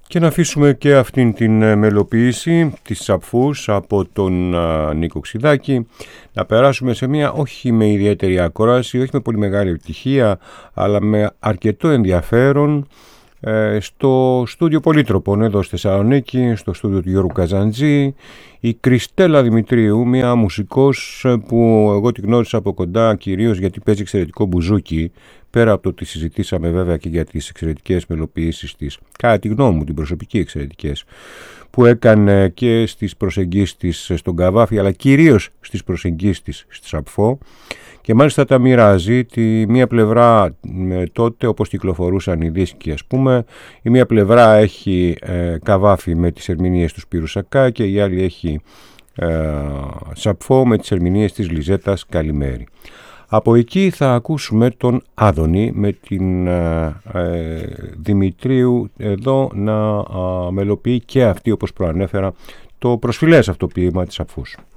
Και να αφήσουμε και αυτήν την μελοποίηση της Σαπφούς από τον Νίκο Ξηδάκη, να περάσουμε σε μια όχι με ιδιαίτερη ακρόαση, όχι με πολύ μεγάλη επιτυχία, αλλά με αρκετό ενδιαφέρον, στο στούντιο Πολύτροπων εδώ στη Θεσσαλονίκη, στο στούντιο του Γιώργου Καζαντζή, η Κριστέλα Δημητρίου, μια μουσικός που εγώ τη γνώρισα από κοντά κυρίως γιατί παίζει εξαιρετικό μπουζούκι, πέρα από το ότι συζητήσαμε βέβαια και για τις εξαιρετικές μελοποιήσεις της, κατά τη γνώμη μου την προσωπική εξαιρετικές, που έκανε και στις προσεγγίσεις της στον Καβάφη, αλλά κυρίως στις προσεγγίσεις της στη Σαπφό. Και μάλιστα τα μοιράζει τη μία πλευρά τότε όπως κυκλοφορούσαν οι δίσκοι, ας πούμε, η μία πλευρά έχει Καβάφη με τις ερμηνείες του Σπύρου Σακά και η άλλη έχει Σαπφό με τις ερμηνείες της Λιζέτας Καλημέρη. Από εκεί θα ακούσουμε τον Άδωνη με την Δημητρίου εδώ να μελοποιεί και αυτή, όπως προανέφερα, το προσφυλές αυτό ποίημα της Σαπφούς.